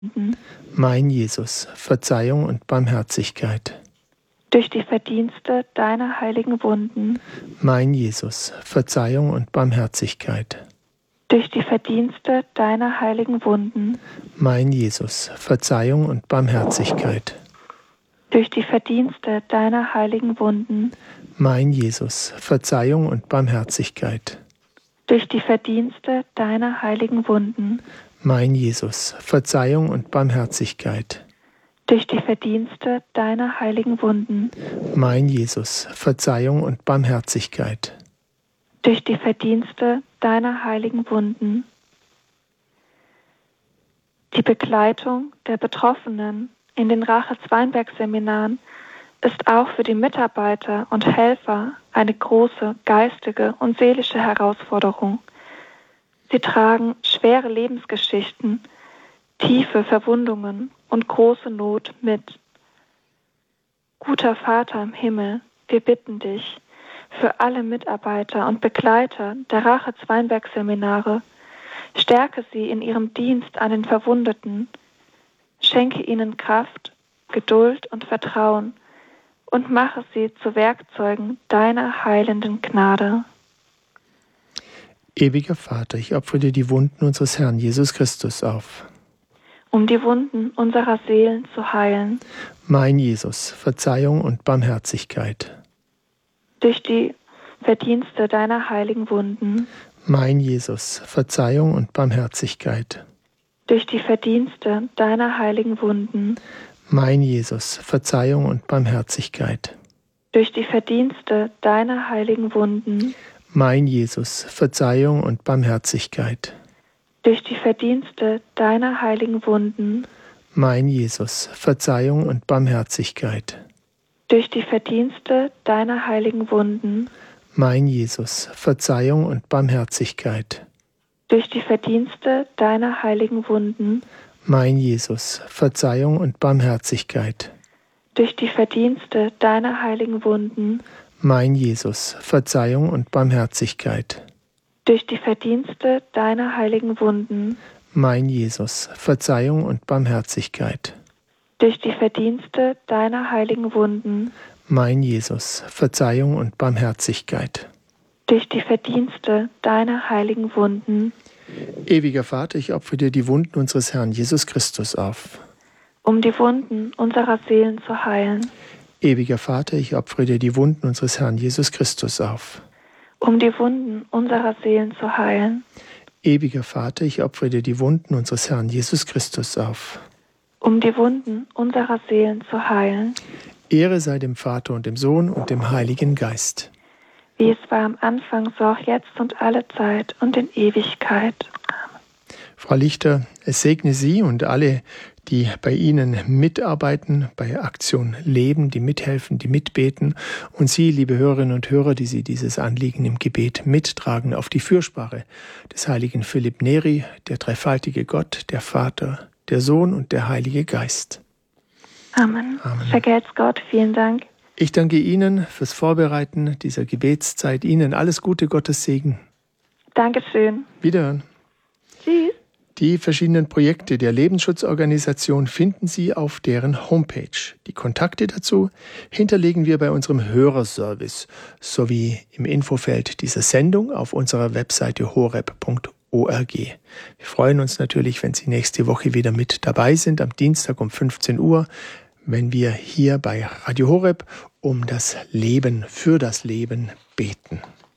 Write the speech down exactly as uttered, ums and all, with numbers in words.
Mein Jesus, Verzeihung und Barmherzigkeit. Durch die Verdienste deiner heiligen Wunden. Mein Jesus, Verzeihung und Barmherzigkeit. Durch die Verdienste deiner heiligen Wunden. Mein Jesus, Verzeihung und Barmherzigkeit. Durch die Verdienste deiner heiligen Wunden. Mein Jesus, Verzeihung und Barmherzigkeit. Durch die Verdienste deiner heiligen Wunden. Mein Jesus, Verzeihung und Barmherzigkeit. Durch die Verdienste deiner heiligen Wunden. Mein Jesus, Verzeihung und Barmherzigkeit. Durch die Verdienste deiner heiligen Wunden. Die Begleitung der Betroffenen in den Rachels-Weinberg-Seminaren ist auch für die Mitarbeiter und Helfer eine große geistige und seelische Herausforderung. Sie tragen schwere Lebensgeschichten, tiefe Verwundungen und große Not mit. Guter Vater im Himmel, wir bitten dich für alle Mitarbeiter und Begleiter der Rachels-Weinberg-Seminare, stärke sie in ihrem Dienst an den Verwundeten, schenke ihnen Kraft, Geduld und Vertrauen und mache sie zu Werkzeugen deiner heilenden Gnade. Ewiger Vater, ich opfere dir die Wunden unseres Herrn Jesus Christus auf, um die Wunden unserer Seelen zu heilen. Mein Jesus, Verzeihung und Barmherzigkeit. Durch die Verdienste deiner heiligen Wunden. Mein Jesus, Verzeihung und Barmherzigkeit. Durch die Verdienste deiner heiligen Wunden. Mein Jesus, Verzeihung und Barmherzigkeit. Durch die Verdienste deiner heiligen Wunden. Mein Jesus, Verzeihung und Barmherzigkeit. Durch die Verdienste deiner heiligen Wunden. Mein Jesus, Verzeihung und Barmherzigkeit. Durch die Verdienste deiner heiligen Wunden. Mein Jesus, Verzeihung und Barmherzigkeit. Durch die Verdienste deiner heiligen Wunden. Mein Jesus, Verzeihung und Barmherzigkeit. Durch die Verdienste deiner heiligen Wunden. Mein Jesus, Verzeihung und Barmherzigkeit. Durch die Verdienste deiner heiligen Wunden. Mein Jesus, Verzeihung und Barmherzigkeit. Durch die Verdienste deiner heiligen Wunden. Mein Jesus, Verzeihung und Barmherzigkeit. Durch die Verdienste deiner heiligen Wunden. Ewiger Vater, ich opfere dir die Wunden unseres Herrn Jesus Christus auf, um die Wunden unserer Seelen zu heilen. Ewiger Vater, ich opfere dir die Wunden unseres Herrn Jesus Christus auf, um die Wunden unserer Seelen zu heilen. Ewiger Vater, ich opfere dir die Wunden unseres Herrn Jesus Christus auf, um die Wunden unserer Seelen zu heilen. Ehre sei dem Vater und dem Sohn und dem Heiligen Geist. Wie es war am Anfang, so auch jetzt und alle Zeit und in Ewigkeit. Amen. Frau Lichter, es segne Sie und alle, die bei Ihnen mitarbeiten, bei Aktion Leben, die mithelfen, die mitbeten. Und Sie, liebe Hörerinnen und Hörer, die Sie dieses Anliegen im Gebet mittragen, auf die Fürsprache des heiligen Philipp Neri, der dreifaltige Gott, der Vater, der Sohn und der Heilige Geist. Amen. Amen. Vergelt's Gott, vielen Dank. Ich danke Ihnen fürs Vorbereiten dieser Gebetszeit. Ihnen alles Gute, Gottes Segen. Dankeschön. Wiederhören. Tschüss. Die verschiedenen Projekte der Lebensschutzorganisation finden Sie auf deren Homepage. Die Kontakte dazu hinterlegen wir bei unserem Hörerservice sowie im Infofeld dieser Sendung auf unserer Webseite horeb punkt org. Wir freuen uns natürlich, wenn Sie nächste Woche wieder mit dabei sind, am Dienstag um fünfzehn Uhr, wenn wir hier bei Radio Horeb um das Leben, für das Leben beten.